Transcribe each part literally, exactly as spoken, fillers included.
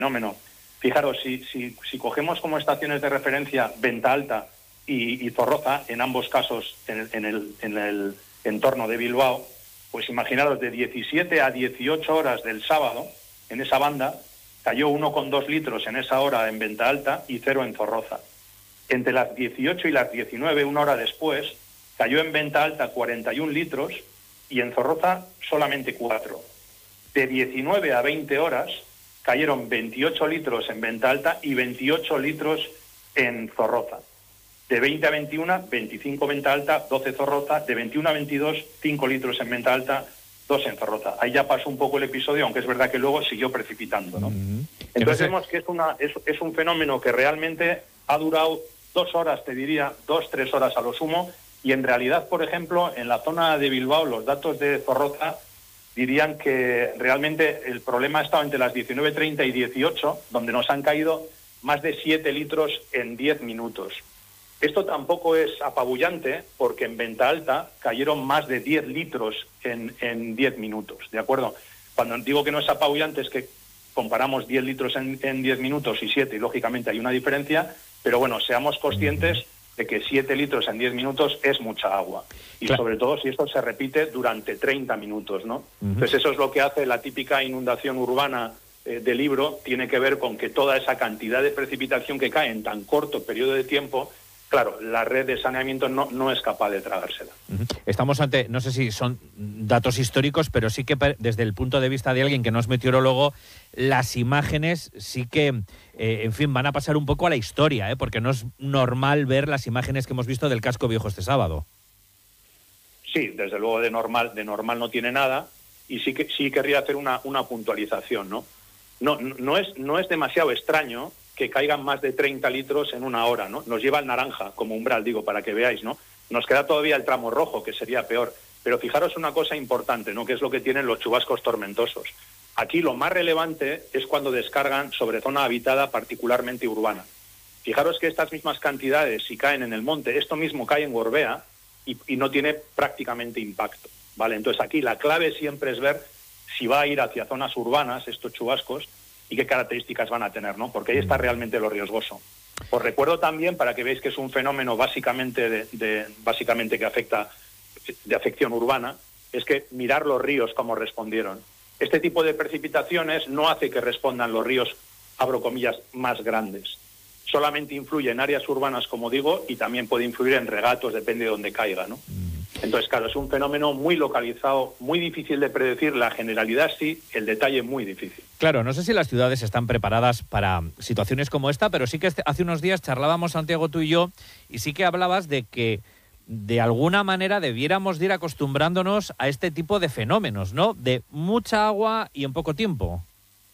fenómeno. Fijaros, si, si, si cogemos como estaciones de referencia Venta Alta y, y Zorroza, en ambos casos en el, en, el, en el entorno de Bilbao, pues imaginaros, de diecisiete a dieciocho horas del sábado, en esa banda, cayó uno coma dos litros en esa hora en Venta Alta y cero en Zorroza. Entre las dieciocho y las diecinueve, una hora después, cayó en Venta Alta cuarenta y un litros y en Zorroza solamente cuatro. De diecinueve a veinte horas cayeron veintiocho litros en Venta Alta y veintiocho litros en Zorroza. De veinte a veintiuno, veinticinco Venta Alta, doce Zorroza. De veintiuno a veintidós, cinco litros en Venta Alta, dos en Zorroza. Ahí ya pasó un poco el episodio, aunque es verdad que luego siguió precipitando, ¿no? Mm-hmm. Entonces no sé. Vemos que es, una, es, es un fenómeno que realmente ha durado dos horas, te diría, dos, tres horas a lo sumo, y en realidad, por ejemplo, en la zona de Bilbao, los datos de Zorroza dirían que realmente el problema ha estado entre las diecinueve treinta y dieciocho, donde nos han caído más de siete litros en diez minutos. Esto tampoco es apabullante, porque en Venta Alta cayeron más de diez litros en, en diez minutos, ¿de acuerdo? Cuando digo que no es apabullante es que comparamos diez litros en, en diez minutos y siete, y lógicamente hay una diferencia, pero bueno, seamos conscientes de que siete litros en diez minutos es mucha agua. Y claro, sobre todo si esto se repite durante treinta minutos, ¿no? Uh-huh. Entonces eso es lo que hace la típica inundación urbana eh, del libro, tiene que ver con que toda esa cantidad de precipitación que cae en tan corto periodo de tiempo, claro, la red de saneamiento no, no es capaz de tragársela. Uh-huh. Estamos ante, no sé si son datos históricos, pero sí que desde el punto de vista de alguien que no es meteorólogo, las imágenes sí que, eh, en fin, van a pasar un poco a la historia, ¿eh? Porque no es normal ver las imágenes que hemos visto del casco viejo este sábado. Sí, desde luego de normal, de normal no tiene nada, y sí que sí querría hacer una, una puntualización, ¿no? No, no es, no es demasiado extraño que caigan más de treinta litros en una hora, ¿no? Nos lleva el naranja como umbral, digo, para que veáis, ¿no? Nos queda todavía el tramo rojo, que sería peor. Pero fijaros una cosa importante, ¿no? Que es lo que tienen los chubascos tormentosos. Aquí lo más relevante es cuando descargan sobre zona habitada, particularmente urbana. Fijaros que estas mismas cantidades, si caen en el monte, esto mismo cae en Gorbea y, y no tiene prácticamente impacto, ¿vale? Entonces aquí la clave siempre es ver si va a ir hacia zonas urbanas estos chubascos y qué características van a tener, ¿no? Porque ahí está realmente lo riesgoso. Os recuerdo también, para que veáis que es un fenómeno básicamente de, de básicamente que afecta de afección urbana, es que mirar los ríos cómo respondieron. Este tipo de precipitaciones no hace que respondan los ríos, abro comillas, más grandes. Solamente influye en áreas urbanas, como digo, y también puede influir en regatos, depende de dónde caiga, ¿no? Entonces, claro, es un fenómeno muy localizado, muy difícil de predecir, la generalidad sí, el detalle muy difícil. Claro, no sé si las ciudades están preparadas para situaciones como esta, pero sí que hace unos días charlábamos, Santiago, tú y yo, y sí que hablabas de que de alguna manera debiéramos de ir acostumbrándonos a este tipo de fenómenos, ¿no? De mucha agua y en poco tiempo.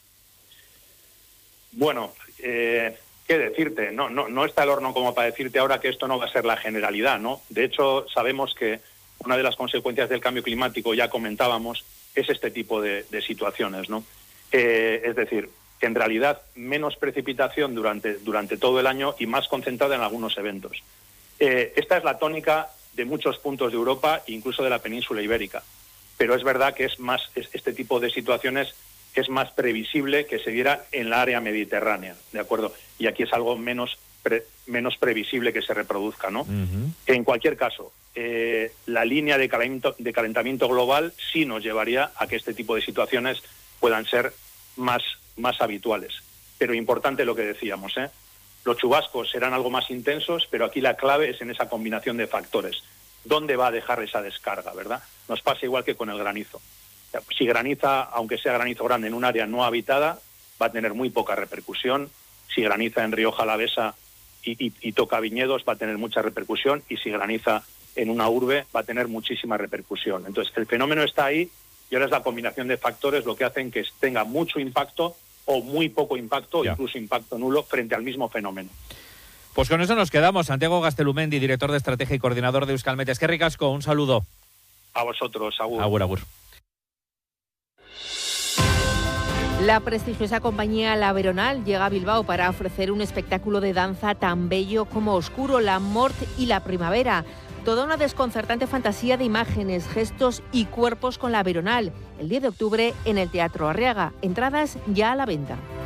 Bueno, eh, ¿qué decirte? No, no, no está el horno como para decirte ahora que esto no va a ser la generalidad, ¿no? De hecho, sabemos que una de las consecuencias del cambio climático, ya comentábamos, es este tipo de, de situaciones, ¿no? Eh, es decir, que en realidad menos precipitación durante, durante todo el año y más concentrada en algunos eventos. Eh, esta es la tónica de muchos puntos de Europa, incluso de la península ibérica. Pero es verdad que es más es, este tipo de situaciones es más previsible que se diera en la área mediterránea, ¿de acuerdo? Y aquí es algo menos pre, menos previsible que se reproduzca, ¿no? Uh-huh. En cualquier caso, eh, la línea de calentamiento, de calentamiento global sí nos llevaría a que este tipo de situaciones puedan ser más, más habituales. Pero importante lo que decíamos, ¿eh? Los chubascos serán algo más intensos, pero aquí la clave es en esa combinación de factores. ¿Dónde va a dejar esa descarga, verdad? Nos pasa igual que con el granizo. Si graniza, aunque sea granizo grande, en un área no habitada, va a tener muy poca repercusión. Si graniza en Rioja Alavesa y, y, y toca viñedos, va a tener mucha repercusión. Y si graniza en una urbe, va a tener muchísima repercusión. Entonces, el fenómeno está ahí y ahora es la combinación de factores lo que hacen que tenga mucho impacto o muy poco impacto, ya. Incluso impacto nulo, frente al mismo fenómeno. Pues con eso nos quedamos. Santiago Gastelumendi, director de Estrategia y coordinador de Euskalmet. Es que ricasco, un saludo. A vosotros, agur. Agur, agur. La prestigiosa compañía La Veronal llega a Bilbao para ofrecer un espectáculo de danza tan bello como oscuro, la mort y la primavera. Toda una desconcertante fantasía de imágenes, gestos y cuerpos con La Veronal. El diez de octubre en el Teatro Arriaga. Entradas ya a la venta.